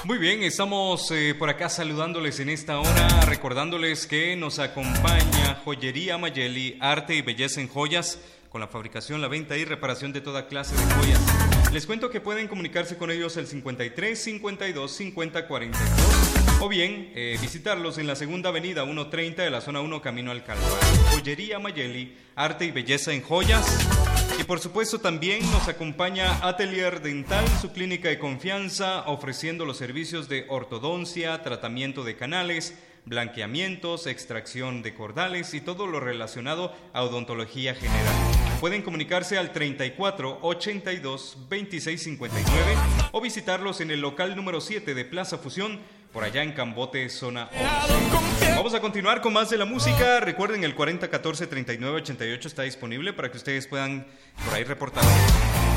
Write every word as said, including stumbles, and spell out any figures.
Muy bien, estamos eh, por acá saludándoles en esta hora, recordándoles que nos acompaña Joyería Mayeli, arte y belleza en joyas, con la fabricación, la venta y reparación de toda clase de joyas. Les cuento que pueden comunicarse con ellos al cincuenta y tres, cincuenta y dos, cincuenta, cuarenta y dos o bien eh, visitarlos en la segunda avenida ciento treinta de la zona uno camino al Calvario. Joyería Mayeli, arte y belleza en joyas. Y por supuesto también nos acompaña Atelier Dental, su clínica de confianza, ofreciendo los servicios de ortodoncia, tratamiento de canales, blanqueamientos, extracción de cordales y todo lo relacionado a odontología general. Pueden comunicarse al treinta y cuatro, ochenta y dos, veintiséis cincuenta y nueve o visitarlos en el local número siete de Plaza Fusión, por allá en Cambote, zona once. Vamos a continuar con más de la música. Recuerden, el cuarenta catorce treinta y nueve ochenta y ocho está disponible para que ustedes puedan por ahí reportar.